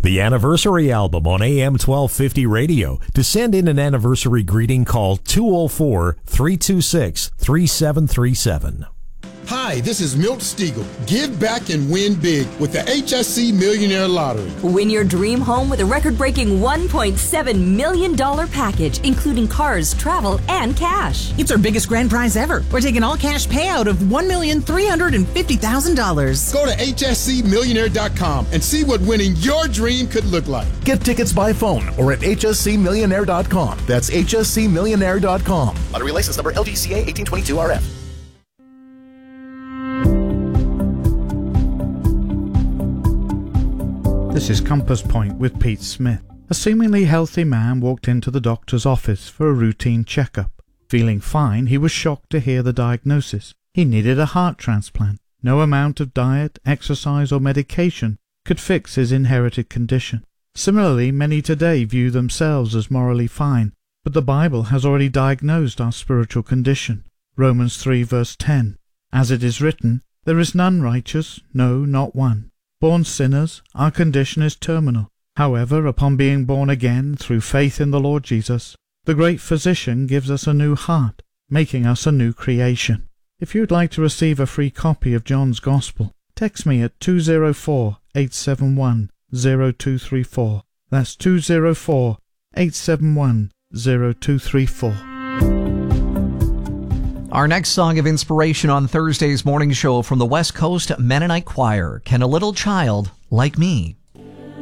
The Anniversary Album on AM 1250 radio. To send in an anniversary greeting, call 204-326-3737. Hi, this is Milt Stiegel. Give back and win big with the HSC Millionaire Lottery. Win your dream home with a record-breaking $1.7 million package, including cars, travel, and cash. It's our biggest grand prize ever. We're taking all-cash payout of $1,350,000. Go to hscmillionaire.com and see what winning your dream could look like. Get tickets by phone or at hscmillionaire.com. That's hscmillionaire.com. Lottery license number LGCA 1822RF. This is Compass Point with Pete Smith. A seemingly healthy man walked into the doctor's office for a routine checkup. Feeling fine, he was shocked to hear the diagnosis. He needed a heart transplant. No amount of diet, exercise, or medication could fix his inherited condition. Similarly, many today view themselves as morally fine, but the Bible has already diagnosed our spiritual condition. Romans 3 verse 10. As it is written, there is none righteous, no, not one. Born sinners, our condition is terminal. However, upon being born again through faith in the Lord Jesus, the great physician gives us a new heart, making us a new creation. If you'd like to receive a free copy of John's Gospel, text me at 204-871-0234. That's 204-871-0234. Our next song of inspiration on Thursday's morning show from the West Coast Mennonite Choir, Can a Little Child Like Me?